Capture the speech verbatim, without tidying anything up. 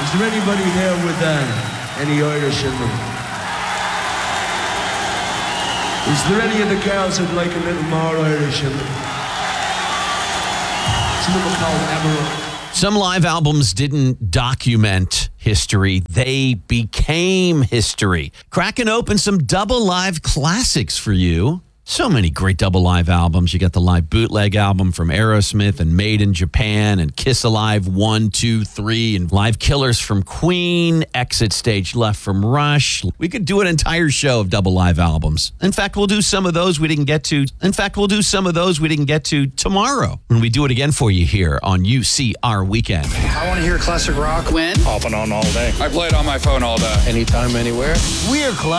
Is there anybody there with uh, any Irish in them? Is there any of the girls that like a little more Irish in them? It's a little called Emerald. Some live albums didn't document history. They became history. Cracking open some double live classics for you. So many great double live albums. You got the live bootleg album from Aerosmith and Made in Japan and Kiss Alive one, two, three and Live Killers from Queen, Exit Stage Left from Rush. We could do an entire show of double live albums. In fact, we'll do some of those we didn't get to. In fact, we'll do some of those we didn't get to tomorrow when we do it again for you here on U C R Weekend. I want to hear classic rock. When? Off and on all day. I play it on my phone all day. Anytime, anywhere. We're classic.